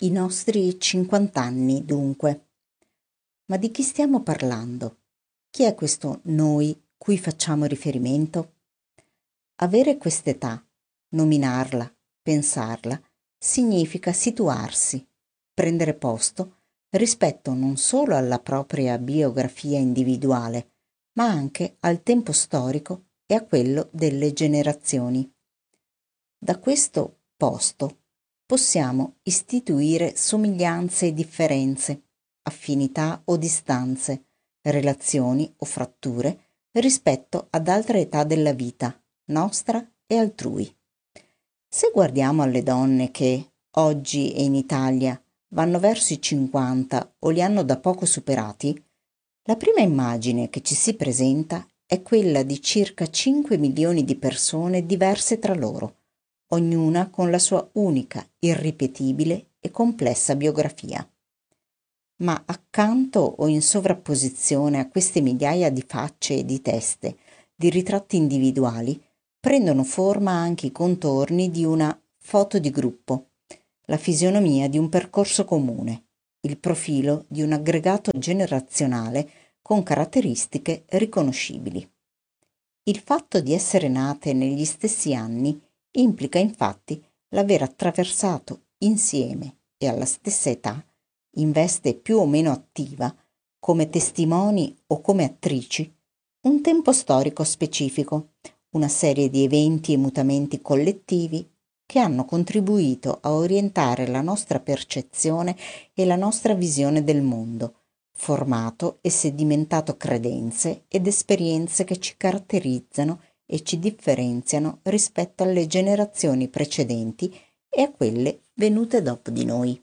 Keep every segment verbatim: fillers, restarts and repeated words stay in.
I nostri cinquanta anni, dunque. Ma di chi stiamo parlando? Chi è questo noi cui facciamo riferimento? Avere quest'età, nominarla, pensarla, significa situarsi, prendere posto rispetto non solo alla propria biografia individuale, ma anche al tempo storico e a quello delle generazioni. Da questo posto possiamo istituire somiglianze e differenze, affinità o distanze, relazioni o fratture rispetto ad altre età della vita, nostra e altrui. Se guardiamo alle donne che, oggi e in Italia, vanno verso i cinquanta o li hanno da poco superati, la prima immagine che ci si presenta è quella di circa cinque milioni di persone diverse tra loro, ognuna con la sua unica, irripetibile e complessa biografia. Ma accanto o in sovrapposizione a queste migliaia di facce e di teste, di ritratti individuali, prendono forma anche i contorni di una foto di gruppo, la fisionomia di un percorso comune, il profilo di un aggregato generazionale con caratteristiche riconoscibili. Il fatto di essere nate negli stessi anni implica infatti l'aver attraversato insieme e alla stessa età, in veste più o meno attiva, come testimoni o come attrici, un tempo storico specifico, una serie di eventi e mutamenti collettivi che hanno contribuito a orientare la nostra percezione e la nostra visione del mondo, formato e sedimentato credenze ed esperienze che ci caratterizzano e ci differenziano rispetto alle generazioni precedenti e a quelle venute dopo di noi.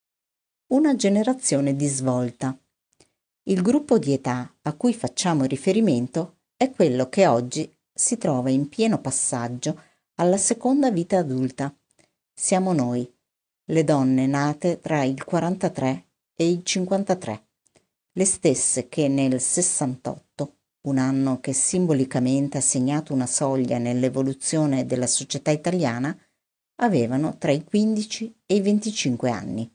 Una generazione di svolta. Il gruppo di età a cui facciamo riferimento è quello che oggi si trova in pieno passaggio alla seconda vita adulta. Siamo noi, le donne nate tra il quarantatré e il cinquantatré, le stesse che nel sessantotto, un anno che simbolicamente ha segnato una soglia nell'evoluzione della società italiana, avevano tra i quindici e i venticinque anni.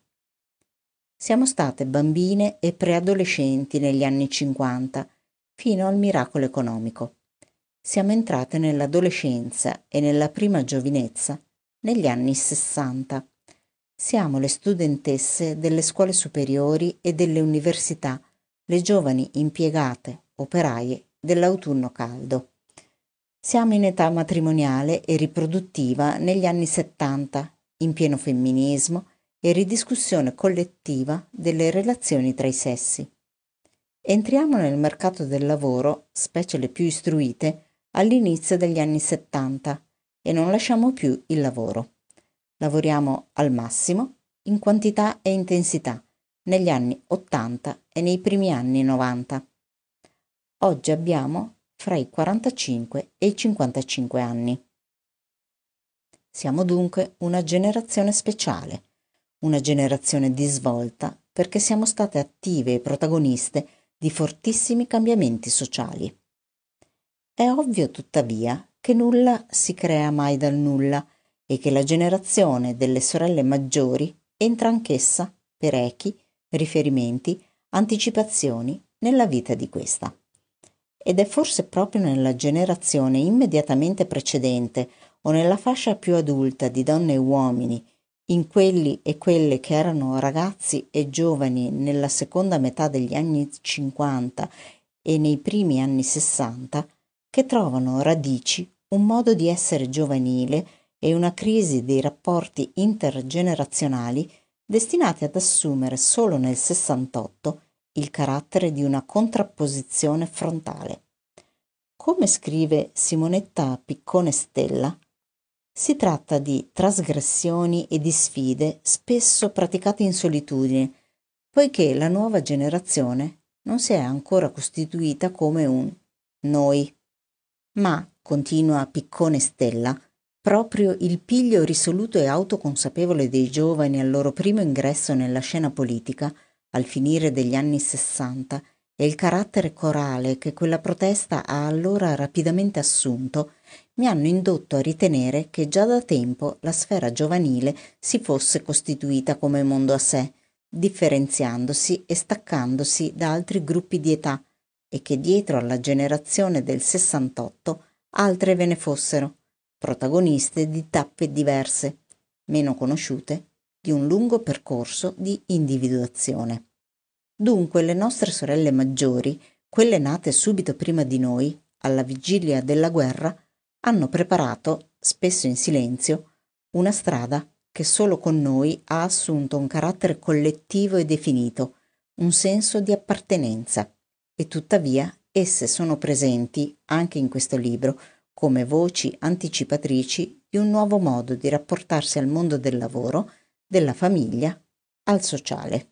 Siamo state bambine e preadolescenti negli anni cinquanta, fino al miracolo economico. Siamo entrate nell'adolescenza e nella prima giovinezza negli anni sessanta. Siamo le studentesse delle scuole superiori e delle università, le giovani impiegate, operaie dell'autunno caldo. Siamo in età matrimoniale e riproduttiva negli anni settanta, in pieno femminismo e ridiscussione collettiva delle relazioni tra i sessi. Entriamo nel mercato del lavoro, specie le più istruite, all'inizio degli anni settanta e non lasciamo più il lavoro. Lavoriamo al massimo, in quantità e intensità, negli anni ottanta e nei primi anni novanta. Oggi abbiamo fra i quarantacinque e i cinquantacinque anni. Siamo dunque una generazione speciale, una generazione di svolta perché siamo state attive e protagoniste di fortissimi cambiamenti sociali. È ovvio tuttavia che nulla si crea mai dal nulla e che la generazione delle sorelle maggiori entra anch'essa per echi, riferimenti, anticipazioni nella vita di questa. Ed è forse proprio nella generazione immediatamente precedente o nella fascia più adulta di donne e uomini, in quelli e quelle che erano ragazzi e giovani nella seconda metà degli anni cinquanta e nei primi anni sessanta, che trovano radici un modo di essere giovanile e una crisi dei rapporti intergenerazionali destinati ad assumere solo nel sessantotto il carattere di una contrapposizione frontale. Come scrive Simonetta Piccone Stella, si tratta di trasgressioni e di sfide spesso praticate in solitudine, poiché la nuova generazione non si è ancora costituita come un noi. Ma, continua Piccone Stella, proprio il piglio risoluto e autoconsapevole dei giovani al loro primo ingresso nella scena politica, al finire degli anni sessanta, e il carattere corale che quella protesta ha allora rapidamente assunto mi hanno indotto a ritenere che già da tempo la sfera giovanile si fosse costituita come mondo a sé, differenziandosi e staccandosi da altri gruppi di età, e che dietro alla generazione del sessantotto altre ve ne fossero, protagoniste di tappe diverse, meno conosciute, di un lungo percorso di individuazione. Dunque le nostre sorelle maggiori, quelle nate subito prima di noi, alla vigilia della guerra, hanno preparato, spesso in silenzio, una strada che solo con noi ha assunto un carattere collettivo e definito, un senso di appartenenza, e tuttavia esse sono presenti anche in questo libro come voci anticipatrici di un nuovo modo di rapportarsi al mondo del lavoro, della famiglia, al sociale.